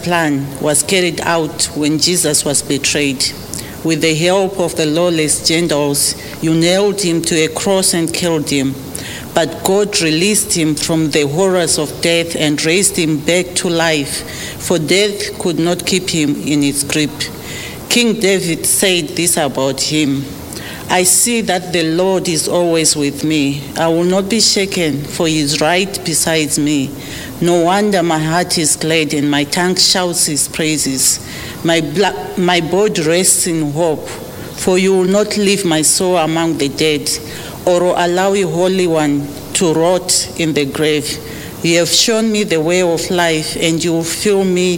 plan was carried out when Jesus was betrayed. With the help of the lawless Gentiles, you nailed him to a cross and killed him. But God released him from the horrors of death and raised him back to life, for death could not keep him in its grip. King David said this about him: I see that the Lord is always with me. I will not be shaken, for he is right beside me. No wonder my heart is glad and my tongue shouts his praises. My body rests in hope, for you will not leave my soul among the dead, or allow your Holy One to rot in the grave. You have shown me the way of life, and you will fill me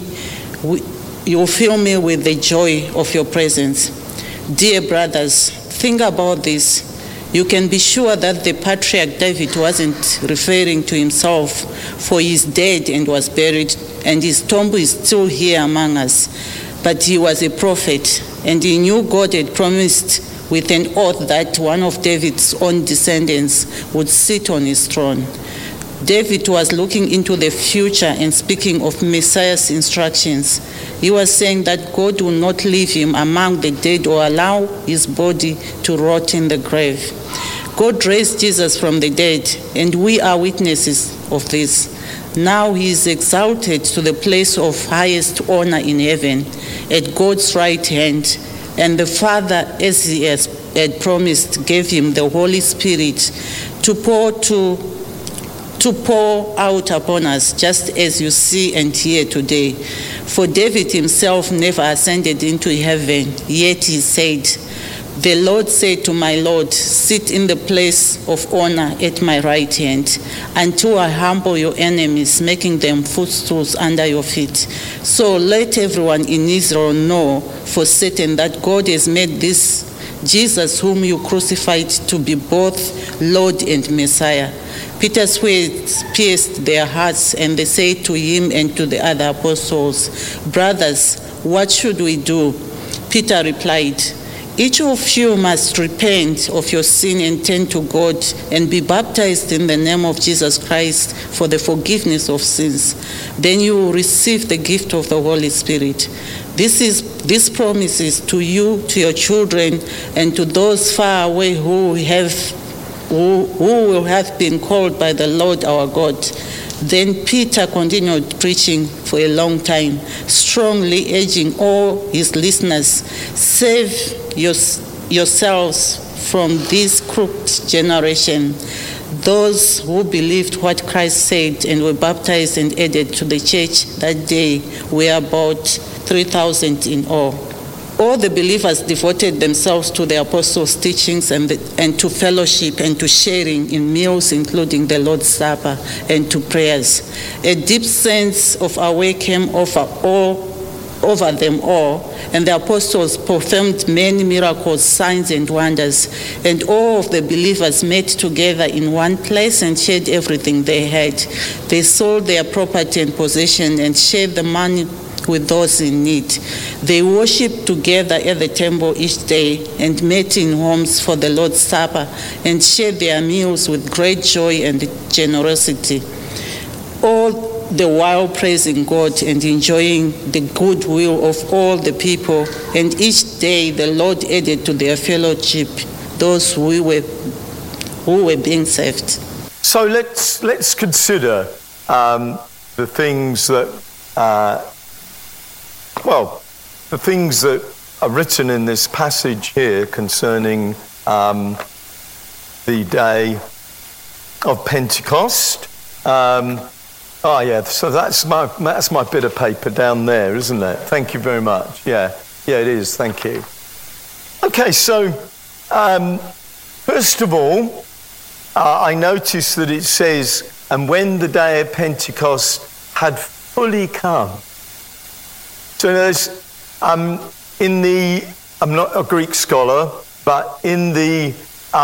with the joy of your presence. Dear brothers, think about this. You can be sure that the patriarch David wasn't referring to himself, for he is dead and was buried, and his tomb is still here among us. But he was a prophet, and he knew God had promised with an oath that one of David's own descendants would sit on his throne. David was looking into the future and speaking of Messiah's instructions. He was saying that God will not leave him among the dead or allow his body to rot in the grave. God raised Jesus from the dead, and we are witnesses of this. Now he is exalted to the place of highest honor in heaven, at God's right hand, and the Father, as he had promised, gave him the Holy Spirit to pour out upon us, just as you see and hear today. For David himself never ascended into heaven, yet he said, the Lord said to my Lord, sit in the place of honor at my right hand, until I humble your enemies, making them footstools under your feet. So let everyone in Israel know for certain that God has made this Jesus whom you crucified to be both Lord and Messiah. Peter's words pierced their hearts, and they said to him and to the other apostles, brothers, what should we do? Peter replied, each of you must repent of your sin and turn to God and be baptized in the name of Jesus Christ for the forgiveness of sins. Then you will receive the gift of the Holy Spirit. This promise is to you, to your children, and to those far away who will have been called by the Lord our God. Then Peter continued preaching for a long time, strongly urging all his listeners, save yourselves from this crooked generation. Those who believed what Christ said and were baptized and added to the church that day were about 3,000 in all. All the believers devoted themselves to the apostles' teachings and to fellowship and to sharing in meals, including the Lord's Supper, and to prayers. A deep sense of awe came over them all, and the apostles performed many miracles, signs, and wonders. And all of the believers met together in one place and shared everything they had. They sold their property and possession and shared the money with those in need. They worshipped together at the temple each day and met in homes for the Lord's Supper and shared their meals with great joy and generosity, all the while praising God and enjoying the goodwill of all the people. And each day the Lord added to their fellowship those who were being saved. So let's consider the things that the things that are written in this passage here concerning the day of Pentecost. So that's my bit of paper down there, isn't it? Thank you very much. Yeah, it is. Thank you. Okay, so first of all, I noticed that it says, and when the day of Pentecost had fully come. So there's, I'm not a Greek scholar, but in the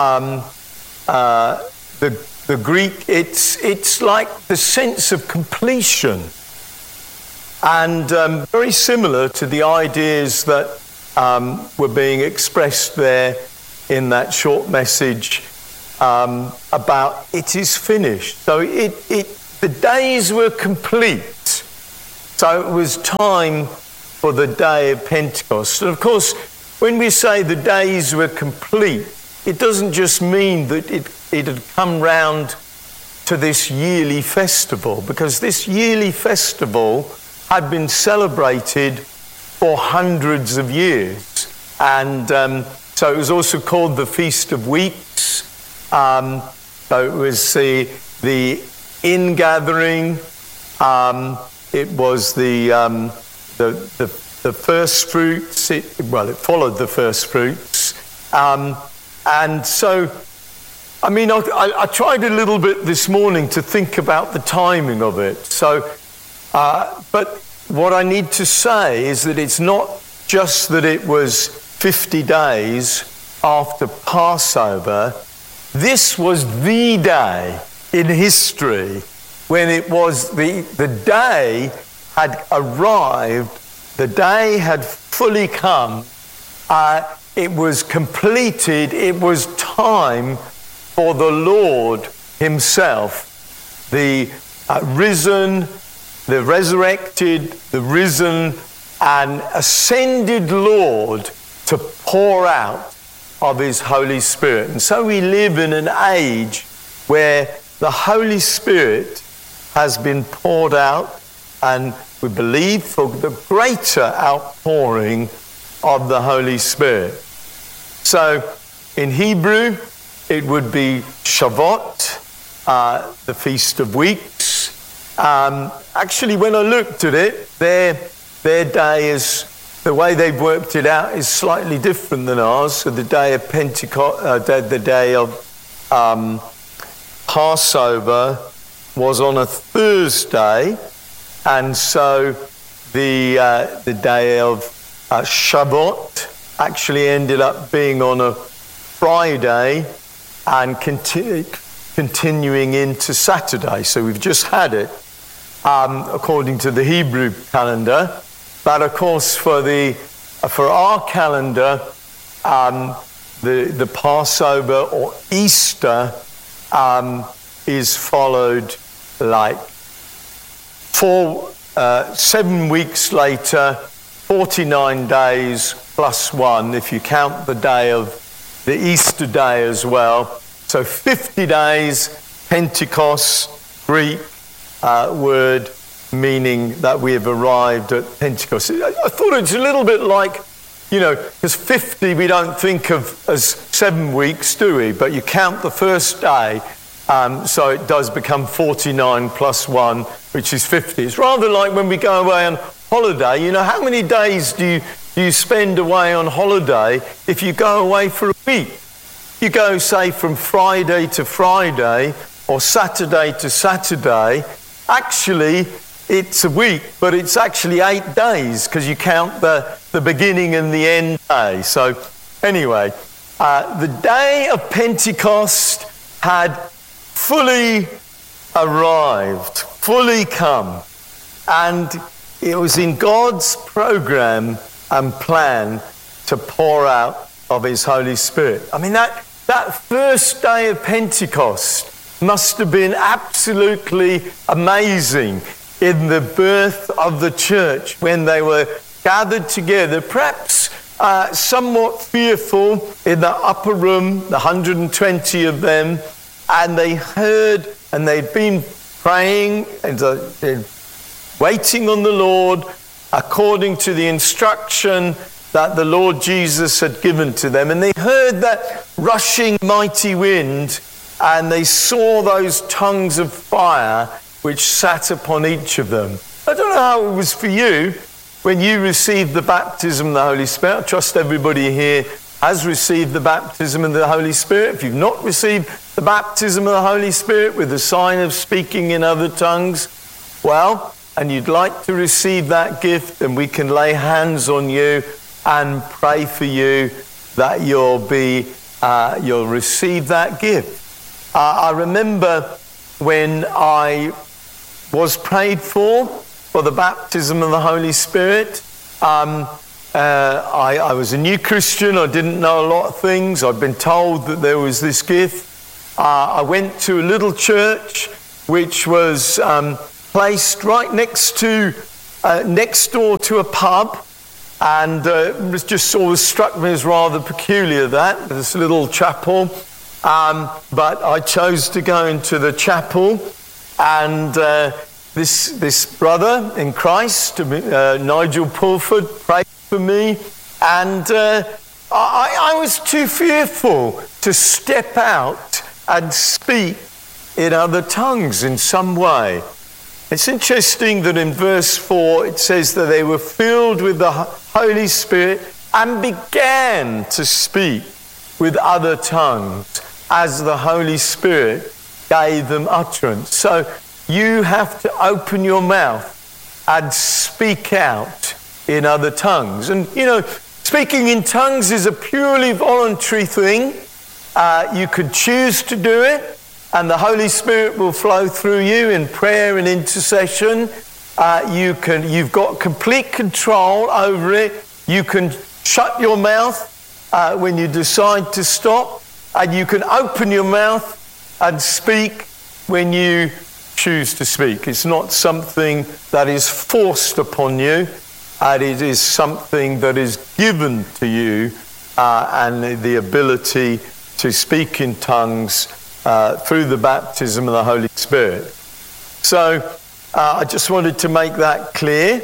Greek, it's like the sense of completion, and very similar to the ideas that were being expressed there in that short message about it is finished. So the days were complete. So it was time for the day of Pentecost. And of course, when we say the days were complete, it doesn't just mean that it had come round to this yearly festival, because this yearly festival had been celebrated for hundreds of years. And so it was also called the Feast of Weeks. So it was the ingathering. It was the first fruits. It followed the first fruits. And so, I mean, I tried a little bit this morning to think about the timing of it. So, but what I need to say is that it's not just that it was 50 days after Passover. This was the day in history when it was the day had arrived, the day had fully come, it was completed, it was time for the Lord himself, the risen, the resurrected, the risen and ascended Lord, to pour out of his Holy Spirit. And so we live in an age where the Holy Spirit has been poured out, and we believe for the greater outpouring of the Holy Spirit. So in Hebrew, it would be Shavuot, the Feast of Weeks. Actually, when I looked at it, their day is, the way they've worked it out is slightly different than ours. So the day of Pentecost, the day of Passover was on a Thursday, and so the day of Shavuot actually ended up being on a Friday and continuing into Saturday. So we've just had it according to the Hebrew calendar, but of course for our calendar, the Passover or Easter is followed like 7 weeks later, 49 days plus 1, if you count the day of the Easter day as well. So 50 days, Pentecost, Greek word meaning that we have arrived at Pentecost. I thought it's a little bit like, because 50 we don't think of as 7 weeks, do we? But you count the first day, so it does become 49 plus 1, which is 50. It's rather like when we go away on holiday. How many days do you spend away on holiday if you go away for a week? You go, say, from Friday to Friday or Saturday to Saturday. Actually, it's a week, but it's actually 8 days because you count the beginning and the end day. So anyway, the day of Pentecost had fully arrived, fully come, and it was in God's program and plan to pour out of his Holy Spirit. I mean, that first day of Pentecost must have been absolutely amazing in the birth of the church when they were gathered together, perhaps somewhat fearful in the upper room, the 120 of them, and they heard, and they'd been praying and waiting on the Lord according to the instruction that the Lord Jesus had given to them. And they heard that rushing mighty wind, and they saw those tongues of fire which sat upon each of them. I don't know how it was for you when you received the baptism of the Holy Spirit. I trust everybody here has received the baptism of the Holy Spirit. If you've not received the baptism of the Holy Spirit with the sign of speaking in other tongues, well, and you'd like to receive that gift, then we can lay hands on you and pray for you that you'll receive that gift. I remember when I was prayed for the baptism of the Holy Spirit. I was a new Christian. I didn't know a lot of things. I'd been told that there was this gift. I went to a little church which was placed right next to next door to a pub, and it was just always struck me as rather peculiar, that this little chapel. But I chose to go into the chapel, and this brother in Christ, Nigel Pulford, prayed for me, and I was too fearful to step out and speak in other tongues in some way. It's interesting that in verse 4 it says that they were filled with the Holy Spirit and began to speak with other tongues as the Holy Spirit gave them utterance. So you have to open your mouth and speak out in other tongues. And you know, speaking in tongues is a purely voluntary thing. You could choose to do it, and the Holy Spirit will flow through you in prayer and intercession. You've got complete control over it. You can shut your mouth when you decide to stop, and you can open your mouth and speak when you choose to speak. It's not something that is forced upon you, and it is something that is given to you, and the ability to speak in tongues through the baptism of the Holy Spirit. So I just wanted to make that clear.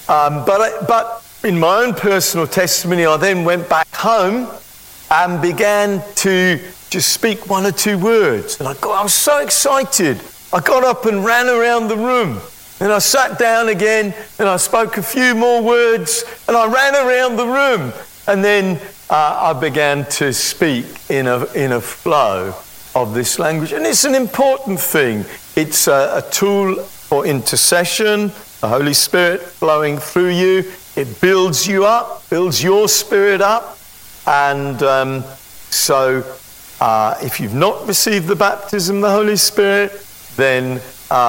But in my own personal testimony, I then went back home and began to just speak one or two words. And I was so excited. I got up and ran around the room. And I sat down again and I spoke a few more words and I ran around the room. And then I began to speak in a flow of this language. And it's an important thing. It's a tool for intercession, the Holy Spirit flowing through you. It builds you up, builds your spirit up. And so if you've not received the baptism of the Holy Spirit, then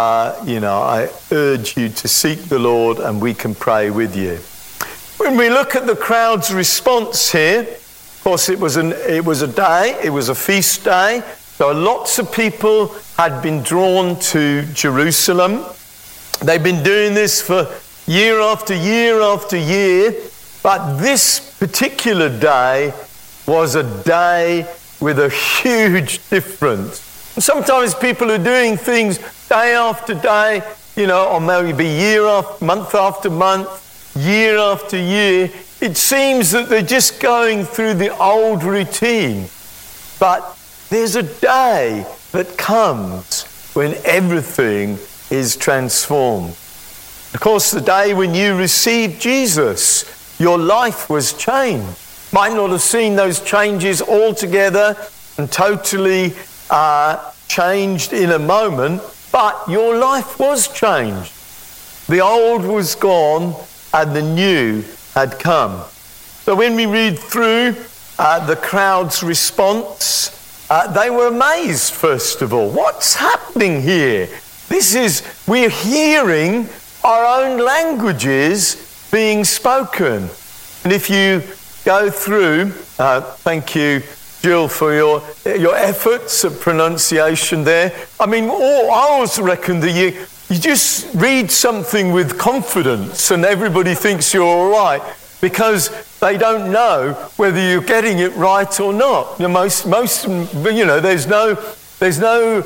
I urge you to seek the Lord, and we can pray with you. When we look at the crowd's response here, of course it was a day, it was a feast day, so lots of people had been drawn to Jerusalem. They've been doing this for year after year after year, but this particular day was a day with a huge difference. And sometimes people are doing things day after day, or maybe month after month, year after year. It seems that they're just going through the old routine. But there's a day that comes when everything is transformed. Of course, the day when you received Jesus, your life was changed. Might not have seen those changes altogether and totally changed in a moment, but your life was changed. The old was gone and the new had come. So when we read through the crowd's response, they were amazed, first of all. What's happening here? We're hearing our own languages being spoken. And if you go through, thank you, Jill, for your efforts at pronunciation there. I mean, I always reckon that you just read something with confidence and everybody thinks you're all right, because they don't know whether you're getting it right or not. Most there's no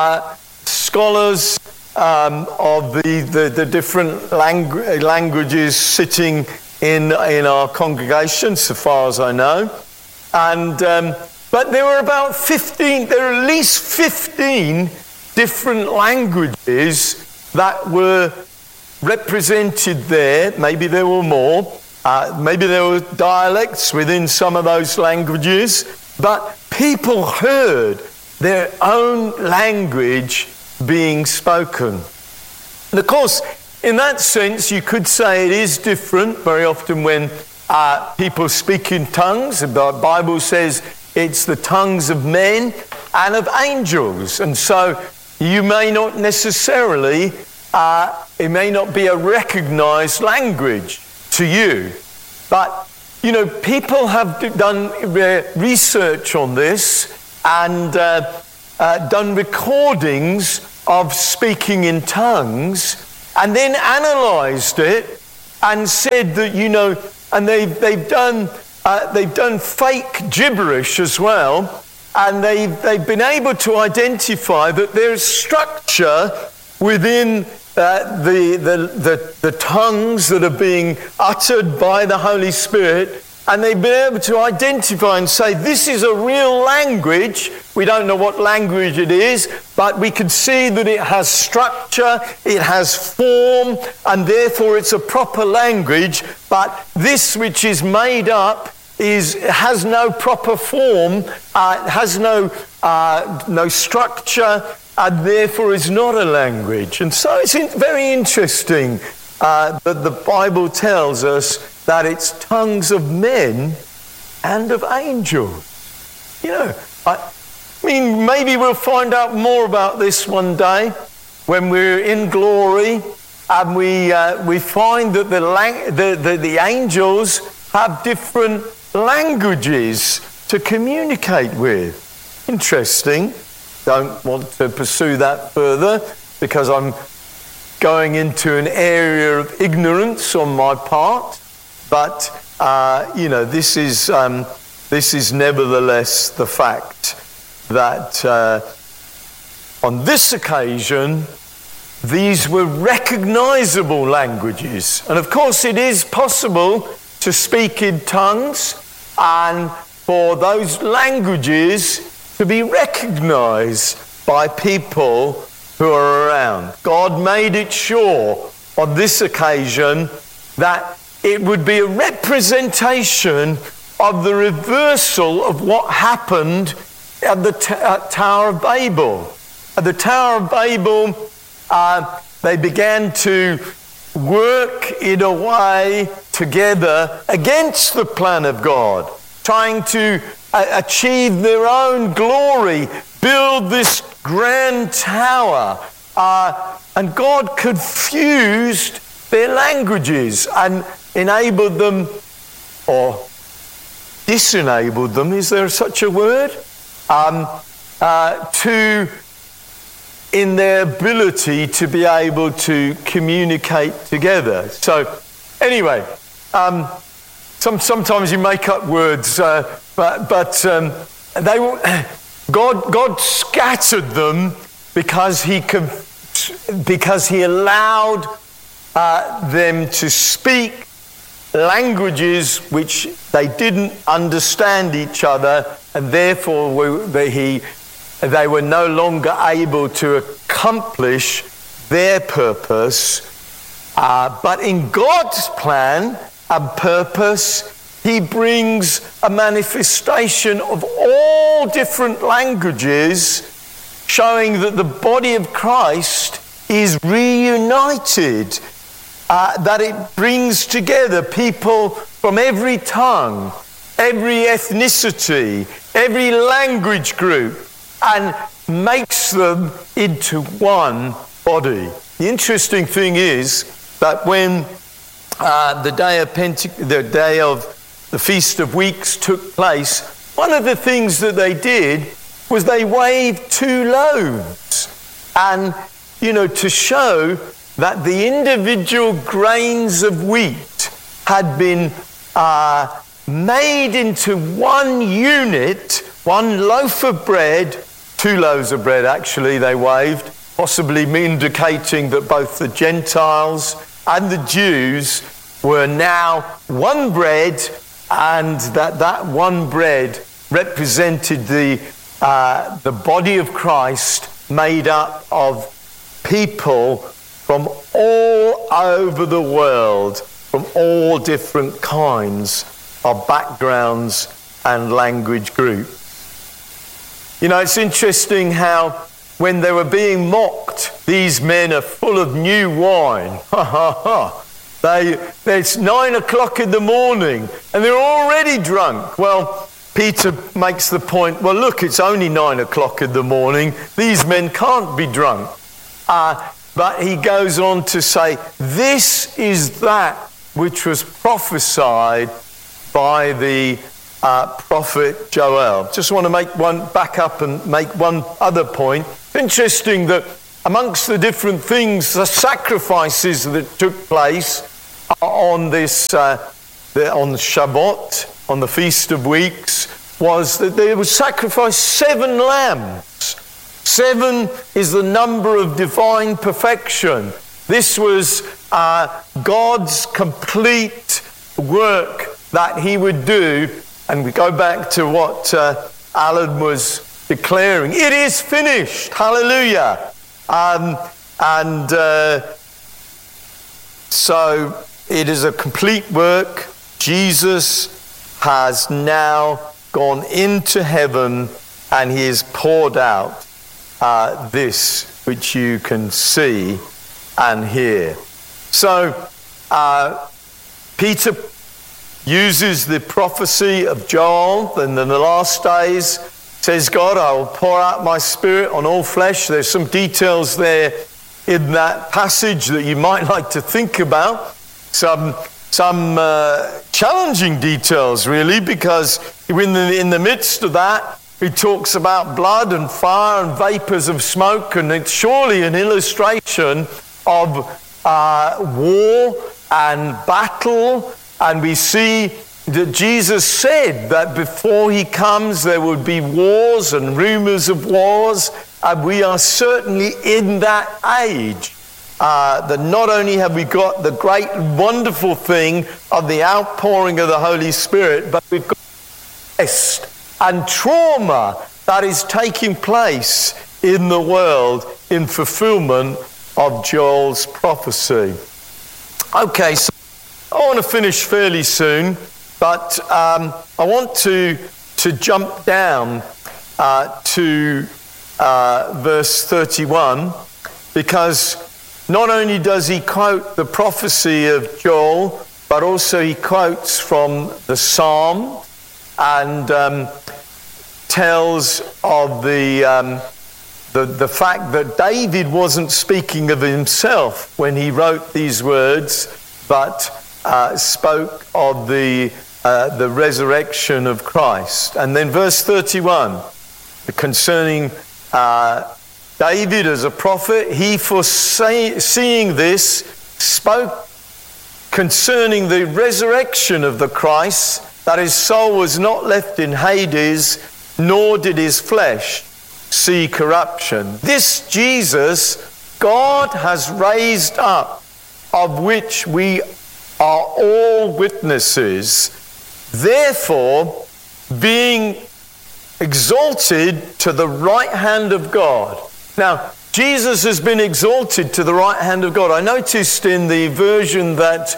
scholars of the different languages sitting in our congregation, so far as I know. And but there were at least 15 different languages that were represented there. Maybe there were more. Maybe there were dialects within some of those languages. But people heard their own language being spoken. And of course, in that sense, you could say it is different. Very often when people speak in tongues, the Bible says it's the tongues of men and of angels. And so you may not necessarily, it may not be a recognized language to you. But, people have done research on this and done recordings of speaking in tongues. and then analysed it and said that, and they've done fake gibberish as well, and they've been able to identify that there's structure within the tongues that are being uttered by the Holy Spirit, and they've been able to identify and say, this is a real language. We don't know what language it is, but we can see that it has structure, it has form, and therefore it's a proper language. But this which is made up has no proper form, has no structure, and therefore is not a language. And so it's very interesting that the Bible tells us that it's tongues of men and of angels. I mean, maybe we'll find out more about this one day when we're in glory, and we find that the angels have different languages to communicate with. Interesting. Don't want to pursue that further because I'm going into an area of ignorance on my part. But this is nevertheless the fact that on this occasion these were recognizable languages. And of course it is possible to speak in tongues and for those languages to be recognized by people who are around. God made it sure on this occasion that it would be a representation of the reversal of what happened at the Tower of Babel. At the Tower of Babel, they began to work in a way together against the plan of God, trying to achieve their own glory, build this grand tower. And God confused their languages and enabled them, or disenabled them, is there such a word? In their ability to be able to communicate together. So, anyway, sometimes you make up words, but God scattered them because He allowed them to speak languages which they didn't understand each other, and therefore they were no longer able to accomplish their purpose. But in God's plan and purpose, He brings a manifestation of all different languages, showing that the body of Christ is reunited, that it brings together people from every tongue, every ethnicity, every language group, and makes them into one body. The interesting thing is that when the day of the Feast of Weeks took place, one of the things that they did was they waved 2 loaves, and to show that the individual grains of wheat had been made into one unit, one loaf of bread, 2 loaves of bread actually they waved, possibly indicating that both the Gentiles and the Jews were now one bread, and that one bread represented the body of Christ, made up of people from all over the world, from all different kinds of backgrounds and language groups. It's interesting how when they were being mocked, these men are full of new wine. It's 9 o'clock in the morning and they're already drunk. Well, Peter makes the point, well, look, it's only 9 o'clock in the morning. These men can't be drunk. But he goes on to say, this is that which was prophesied by the prophet Joel. Just want to back up and make one other point. Interesting that amongst the different things, the sacrifices that took place on this, on Shabbat, on the Feast of Weeks, was that there was sacrificed 7 lambs. 7 is the number of divine perfection. This was God's complete work that he would do. And we go back to what Alan was declaring. It is finished. Hallelujah. So it is a complete work. Jesus has now gone into heaven and he has poured out this which you can see and hear. So Peter uses the prophecy of Joel, and in the last days says, God, I will pour out my spirit on all flesh. There's some details there in that passage that you might like to think about. Some challenging details, really, because in the midst of that, he talks about blood and fire and vapors of smoke, and it's surely an illustration of war and battle. And we see that Jesus said that before he comes there would be wars and rumors of wars, and we are certainly in that age. That not only have we got the great wonderful thing of the outpouring of the Holy Spirit, but we've got stress and trauma that is taking place in the world in fulfillment of Joel's prophecy. Okay, so I want to finish fairly soon, but I want to jump down to verse 31, because not only does he quote the prophecy of Joel, but also he quotes from the Psalm and tells of the fact that David wasn't speaking of himself when he wrote these words, but spoke of the resurrection of Christ. And then verse 31, concerning David as a prophet, he, foreseeing this, spoke concerning the resurrection of the Christ, that his soul was not left in Hades, nor did his flesh see corruption. This Jesus God has raised up, of which we are all witnesses. Therefore, being exalted to the right hand of God. Now, Jesus has been exalted to the right hand of God. I noticed in the version that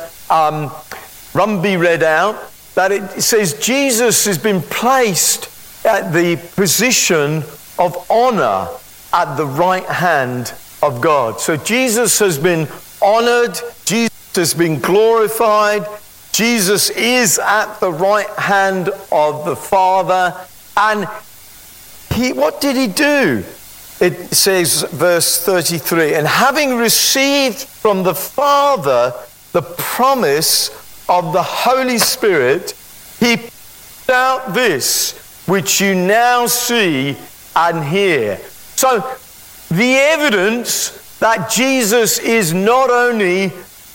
Rumby read out that it says Jesus has been placed at the position of honor at the right hand of God. So Jesus has been honored, Jesus has been glorified, Jesus is at the right hand of the Father. And what did he do? It says, verse 33, and having received from the Father the promise of the Holy Spirit, he poured out this, which you now see and hear. So the evidence that Jesus is not only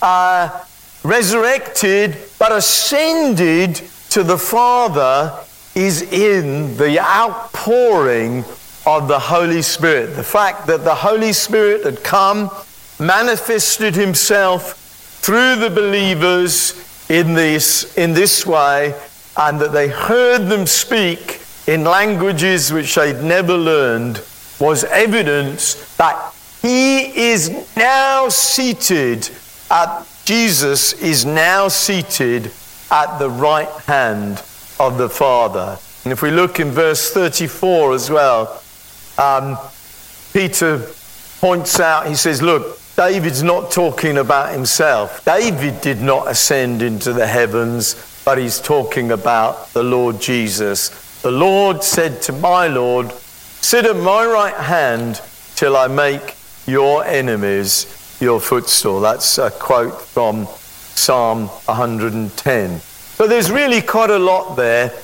resurrected, but ascended to the Father is in the outpouring of the Holy Spirit. The fact that the Holy Spirit had come, manifested himself through the believers in this way, and that they heard them speak in languages which they'd never learned, was evidence that Jesus is now seated at the right hand of the Father. And if we look in verse 34 as well, Peter points out, he says, look, David's not talking about himself. David did not ascend into the heavens, but he's talking about the Lord Jesus. The Lord said to my Lord, sit at my right hand till I make your enemies your footstool. That's a quote from Psalm 110. So there's really quite a lot there.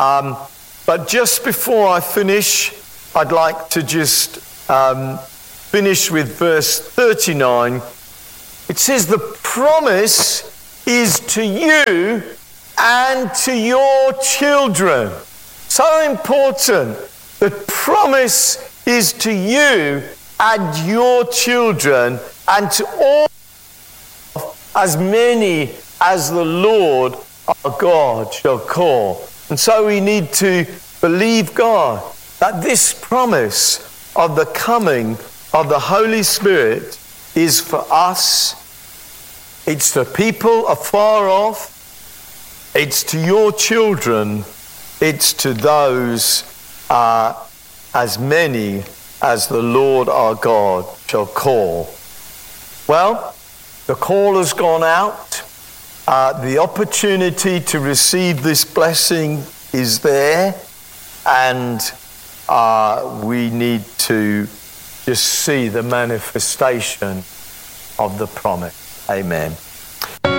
But just before I finish, I'd like to just finish with verse 39. It says, the promise is to you and to your children. So important. The promise is to you and your children and to all, as many as the Lord our God shall call. And so we need to believe God that this promise of the coming of the Holy Spirit is for us. It's to people afar off. It's to your children. It's to those as many as the Lord our God shall call. Well, the call has gone out. The opportunity to receive this blessing is there. And we need to just see the manifestation of the promise. Amen.